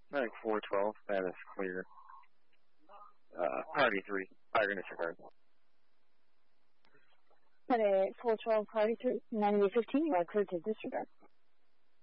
Medic 412, that is clear. Priority 3, fire and disregard. Medic 412, priority 3, 9815, you are cleared to disregard.